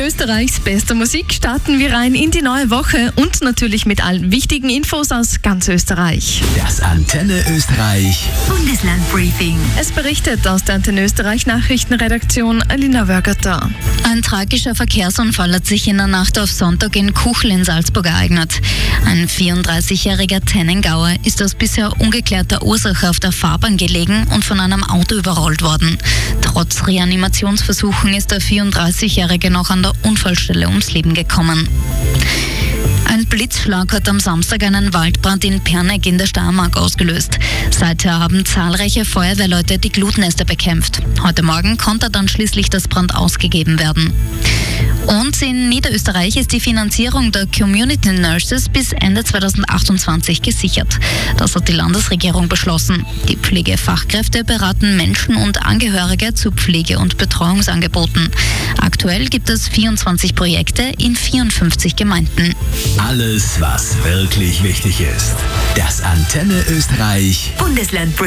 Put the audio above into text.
Österreichs bester Musik starten wir rein in die neue Woche und natürlich mit allen wichtigen Infos aus ganz Österreich. Das Antenne Österreich Bundeslandbriefing. Es berichtet aus der Antenne Österreich Nachrichtenredaktion Alina Wörgerter. Ein tragischer Verkehrsunfall hat sich in der Nacht auf Sonntag in Kuchl in Salzburg ereignet. Ein 34-jähriger Tennengauer ist aus bisher ungeklärter Ursache auf der Fahrbahn gelegen und von einem Auto überrollt worden. Trotz Reanimationsversuchen ist der 34-jährige noch an der Unfallstelle ums Leben gekommen. Ein Blitzschlag hat am Samstag einen Waldbrand in Perneck in der Steiermark ausgelöst. Seither haben zahlreiche Feuerwehrleute die Glutnester bekämpft. Heute Morgen konnte dann schließlich das Brand ausgegeben werden. Und in Niederösterreich ist die Finanzierung der Community Nurses bis Ende 2028 gesichert. Das hat die Landesregierung beschlossen. Die Pflegefachkräfte beraten Menschen und Angehörige zu Pflege- und Betreuungsangeboten. Aktuell gibt es 24 Projekte in 54 Gemeinden. Alles, was wirklich wichtig ist. Das Antenne Österreich Bundeslandbriefing.